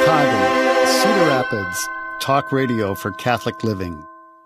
Chicago, Cedar Rapids, talk radio for Catholic living.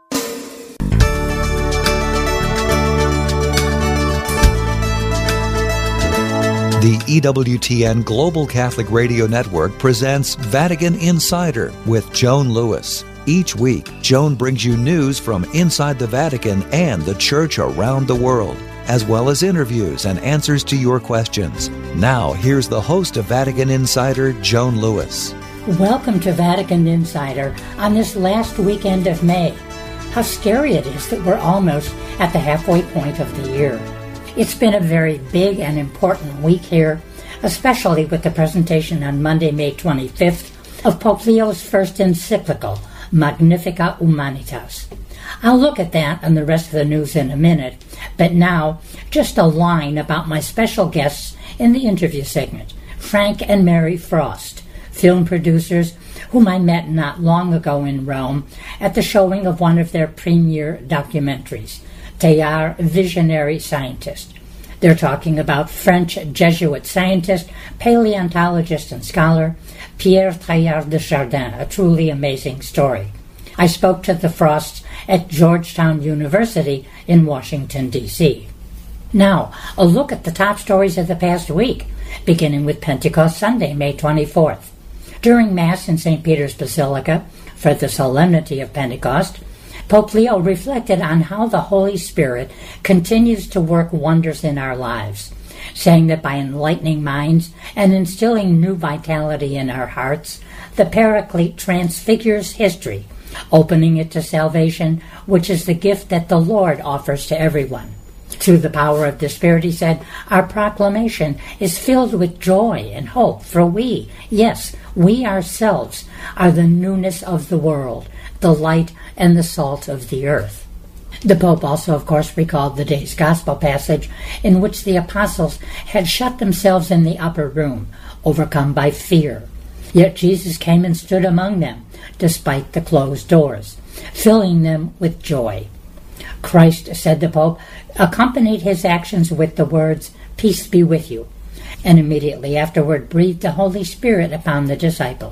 The EWTN Global Catholic Radio Network presents Vatican Insider with Joan Lewis. Each week, Joan brings you news from inside the Vatican and the Church around the world, as well as interviews and answers to your questions. Now, here's the host of Vatican Insider, Joan Lewis. Welcome to Vatican Insider on this last weekend of May. How scary it is that we're almost at the halfway point of the year. It's been a very big and important week here, especially with the presentation on Monday, May 25th, of Pope Leo's first encyclical, Magnificat Humanitas. I'll look at that and the rest of the news in a minute, but now, just a line about my special guests in the interview segment, Frank and Mary Frost, film producers whom I met not long ago in Rome at the showing of one of their premiere documentaries, Teilhard, Visionary Scientist. They're talking about French Jesuit scientist, paleontologist, and scholar Pierre Teilhard de Chardin, a truly amazing story. I spoke to the Frosts at Georgetown University in Washington, D.C. Now, a look at the top stories of the past week, beginning with Pentecost Sunday, May 24th. During Mass in St. Peter's Basilica, for the Solemnity of Pentecost, Pope Leo reflected on how the Holy Spirit continues to work wonders in our lives, saying that by enlightening minds and instilling new vitality in our hearts, the Paraclete transfigures history, opening it to salvation, which is the gift that the Lord offers to everyone. Through the power of the Spirit, he said, our proclamation is filled with joy and hope, for we, yes, we ourselves, are the newness of the world, the light and the salt of the earth. The Pope also, of course, recalled the day's Gospel passage in which the apostles had shut themselves in the upper room, overcome by fear. Yet Jesus came and stood among them, despite the closed doors, filling them with joy. Christ, said the Pope, accompanied his actions with the words, "Peace be with you," and immediately afterward breathed the Holy Spirit upon the disciples.